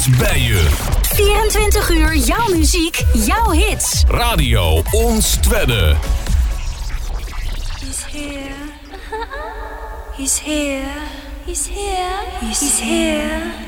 ons bij je. 24 uur jouw muziek, jouw hits. Radio Ons Twedde. He's here. He's here. He's here. He's here.